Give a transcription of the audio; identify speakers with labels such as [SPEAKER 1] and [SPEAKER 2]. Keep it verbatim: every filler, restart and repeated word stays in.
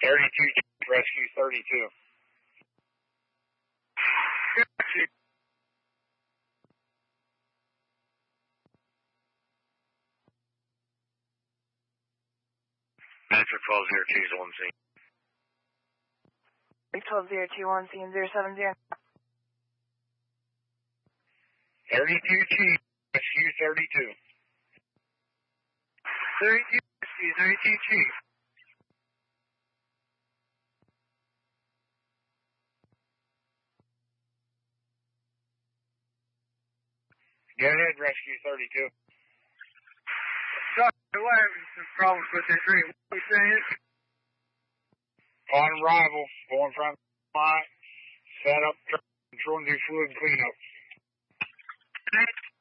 [SPEAKER 1] thirty-two, rescue thirty-two.
[SPEAKER 2] Gotcha.
[SPEAKER 1] Metric twelve zero two is one scene.
[SPEAKER 3] twelve zero two one, scene zero seven zero.
[SPEAKER 1] thirty-two Chief, rescue thirty-two.
[SPEAKER 2] thirty-two, rescue thirty-two, Chief.
[SPEAKER 1] Go ahead, rescue thirty-two.
[SPEAKER 2] Sorry, we're having some problems with this rig. What are you saying?
[SPEAKER 1] On arrival, going from line, set up, control, and do fluid cleanup.